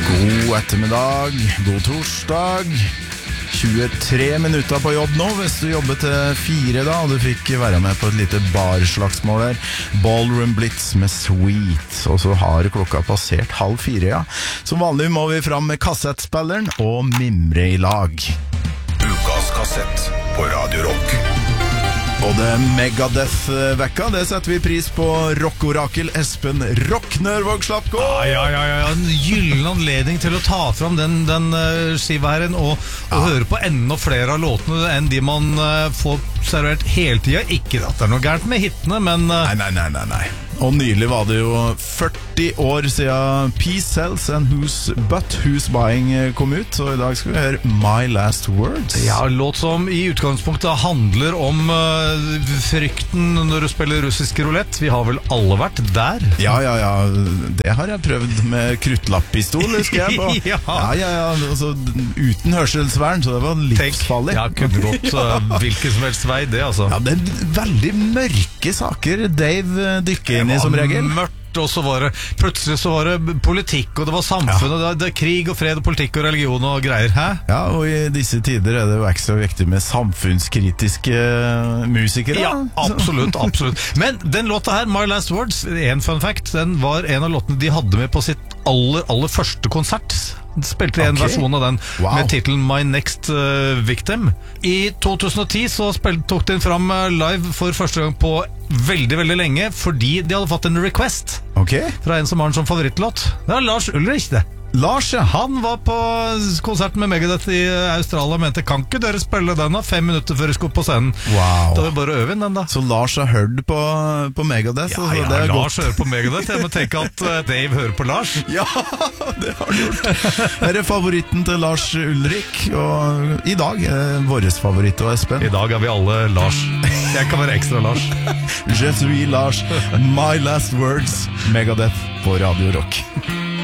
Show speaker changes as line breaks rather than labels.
God ettermiddag, god torsdag. 23 minutter på jobb nå. Hvis du jobber til 4 da, og du fikk være med på et lite barslagsmål der. Ballroom Blitz med Sweet. Og så har klokka passert 3:30, ja. Som vanlig må vi fram med kassettspilleren og mimre i lag.
Ukas kassett på Radio Rock.
Og det Megadeth-vekka, det setter vi pris på. Rockorakel Espen Rocknervåg Slappko.
Ja, en gyllen anledning til å ta fram den skiva her og høre på enda flere av låtene enn de man får servert hele tiden. Ikke at det er noe gærent med hitene, men
Nei. Og nylig var det jo 40 år siden Peace Sells and Who's Buying kom ut. Så i dag skal vi høre My Last Words.
Ja, en låt som i utgangspunktet handler om frykten når du spiller russisk roulette. Vi har vel alle vært der?
Ja, det har jeg prøvd med kruttlapppistol, husker jeg på.
Ja.
Altså, uten hørselsvern, så det var livsfarlig.
Ja, kunne gått hvilken som helst vei det, altså.
Ja, det er veldig mørke saker Dave dykker inn i som regel.
Mørkt, og så var det plutselig så var det politikk, og det var samfunn, og det er krig og fred og politikk og religion og greier, hæ?
Ja, og i disse tider er det jo ekstra viktig med samfunnskritiske musikere.
Ja, absolutt. Men den låta her, My Last Words, en fun fact, den var en av låtene de hadde med på sitt aller første konsert. De spilte en versjon av den med titelen My Next Victim. I 2010 så tok de den fram live for første gang på veldig lenge, fordi de hadde fått en request fra en som har den som favorittlåt. Det var Lars Ulrich, det.
Lars, ja.
Han var på konserten med Megadeth i Australia og mente, kan ikke dere spille den da 5 minutter før de skulle på scenen?
Wow.
Da var det bare å øve inn den da.
Så Lars har hørt på Megadeth?
Ja,
det er
Lars
godt.
hører på Megadeth. Jeg må tenke at Dave hører på Lars.
Ja, det har du gjort. Her er favoritten til Lars Ulrik, og i dag er våres favoritt og Espen.
I dag er vi alle Lars. Jeg kan være ekstra Lars.
Je suis Lars. My Last Words, Megadeth på Radio Rock.